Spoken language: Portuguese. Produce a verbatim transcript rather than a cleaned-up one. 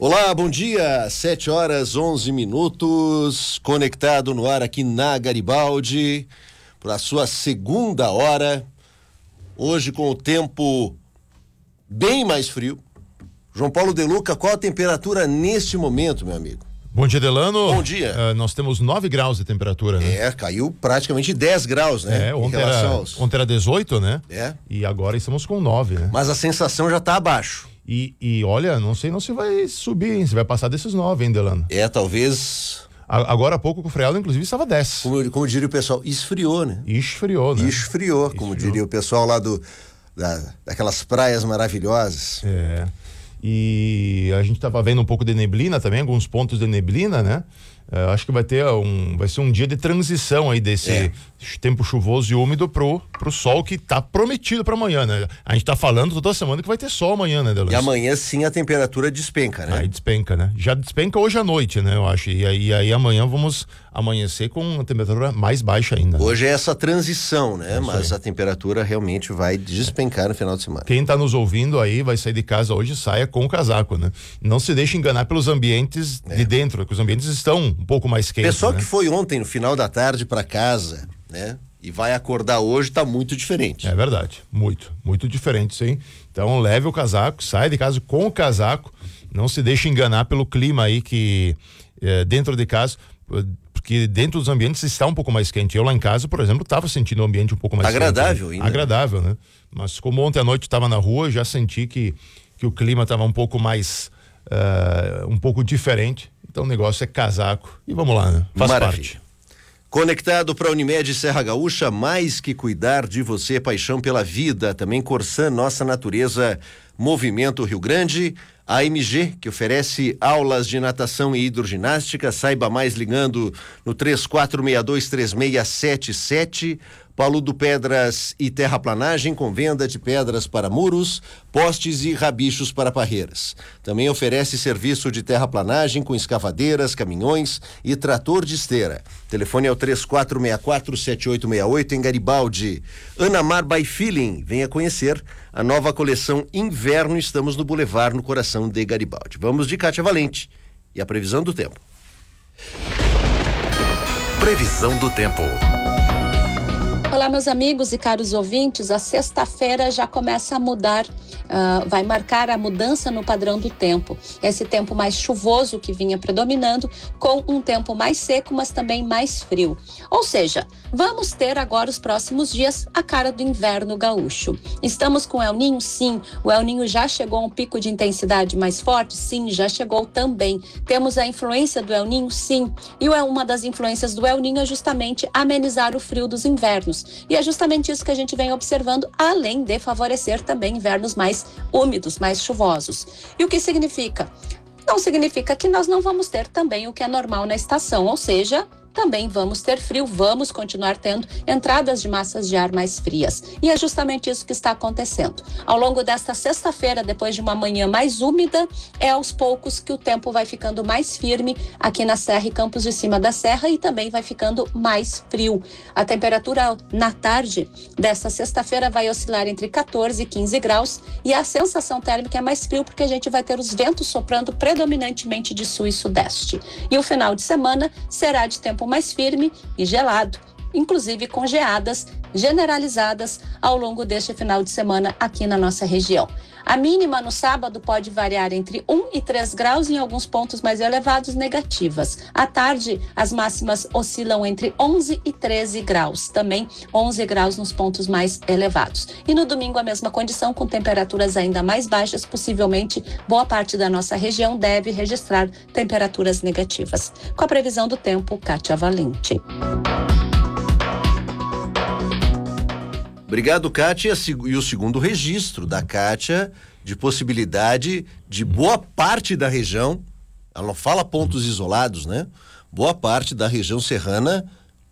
Olá, bom dia, sete horas, onze minutos, conectado no ar aqui na Garibaldi, para a sua segunda hora, hoje com o tempo bem mais frio. João Paulo De Luca, qual a temperatura neste momento, meu amigo? Bom dia, Delano. Bom dia. Uh, nós temos nove graus de temperatura, né? É, caiu praticamente dez graus, né? É, ontem era, aos... ontem era dezoito, né? É. E agora estamos com nove, né? Mas a sensação já está abaixo. E, e olha, não sei não se vai subir, hein? Se vai passar desses nove, hein, Delano? É, talvez... A, agora há pouco com o Freado, inclusive, estava dez. Como, como diria o pessoal, esfriou, né? Esfriou, né? Esfriou, como Esfriou. diria o pessoal lá do, da, daquelas praias maravilhosas. É. E a gente estava vendo um pouco de neblina também, alguns pontos de neblina, né? Uh, acho que vai ter um, vai ser um dia de transição aí desse é. tempo chuvoso e úmido pro, pro sol que tá prometido para amanhã, né? A gente tá falando toda semana que vai ter sol amanhã, né, Delano? E amanhã sim a temperatura despenca, né? Aí despenca, né? Já despenca hoje à noite, né? Eu acho. E aí, e aí amanhã vamos amanhecer com uma temperatura mais baixa ainda. Né? Hoje é essa transição, né? Isso Mas aí. a temperatura realmente vai despencar no final de semana. Quem tá nos ouvindo aí vai sair de casa hoje, saia com o casaco, né? Não se deixe enganar pelos ambientes é. de dentro, que os ambientes estão um pouco mais quentes. Pessoal né? que foi ontem no final da tarde para casa, né? E vai acordar hoje, tá muito diferente. É verdade, muito, muito diferente, sim. Então leve o casaco, saia de casa com o casaco, não se deixe enganar pelo clima aí que é, dentro de casa, porque dentro dos ambientes está um pouco mais quente. Eu lá em casa, por exemplo, estava sentindo o ambiente um pouco mais agradável quente. Ainda. Agradável, né? Mas como ontem à noite estava na rua, já senti que, que o clima estava um pouco mais, uh, um pouco diferente. Então o negócio é casaco e vamos lá, né? Faz Maravilha. parte. Conectado para a Unimed Serra Gaúcha, mais que cuidar de você, paixão pela vida. Também Corsan, Nossa Natureza, Movimento Rio Grande. A M G, que oferece aulas de natação e hidroginástica. Saiba mais ligando no três quatro seis dois três seis sete sete. Paludo Pedras e Terraplanagem, com venda de pedras para muros, postes e rabichos para parreiras. Também oferece serviço de terraplanagem com escavadeiras, caminhões e trator de esteira. Telefone é o três quatro seis quatro sete oito seis oito em Garibaldi. Anamar by Feeling, venha conhecer a nova coleção Inverno. Estamos no Boulevard, no coração de Garibaldi. Vamos de Kátia Valente e a previsão do tempo. Previsão do tempo. Olá, meus amigos e caros ouvintes, a sexta-feira já começa a mudar, uh, vai marcar a mudança no padrão do tempo. Esse tempo mais chuvoso que vinha predominando, com um tempo mais seco, mas também mais frio. Ou seja, vamos ter agora os próximos dias a cara do inverno gaúcho. Estamos com o El Ninho? Sim. O El Ninho já chegou a um pico de intensidade mais forte? Sim, já chegou também. Temos a influência do El Ninho? Sim. E uma das influências do El Ninho é justamente amenizar o frio dos invernos. E é justamente isso que a gente vem observando, além de favorecer também invernos mais úmidos, mais chuvosos. E o que significa? Não significa que nós não vamos ter também o que é normal na estação, ou seja, também vamos ter frio, vamos continuar tendo entradas de massas de ar mais frias. E é justamente isso que está acontecendo. Ao longo desta sexta-feira, depois de uma manhã mais úmida, é aos poucos que o tempo vai ficando mais firme aqui na Serra e Campos de Cima da Serra e também vai ficando mais frio. A temperatura na tarde desta sexta-feira vai oscilar entre quatorze e quinze graus e a sensação térmica é mais frio porque a gente vai ter os ventos soprando predominantemente de sul e sudeste. E o final de semana será de tempo mais firme e gelado, inclusive com geadas generalizadas ao longo deste final de semana aqui na nossa região. A mínima no sábado pode variar entre um e três graus, em alguns pontos mais elevados, negativas. À tarde, as máximas oscilam entre onze e treze graus, também onze graus nos pontos mais elevados. E no domingo a mesma condição, com temperaturas ainda mais baixas, possivelmente boa parte da nossa região deve registrar temperaturas negativas. Com a previsão do tempo, Kátia Valente. Obrigado, Kátia. E o segundo registro da Kátia de possibilidade de boa parte da região, ela não fala pontos isolados, né? Boa parte da região serrana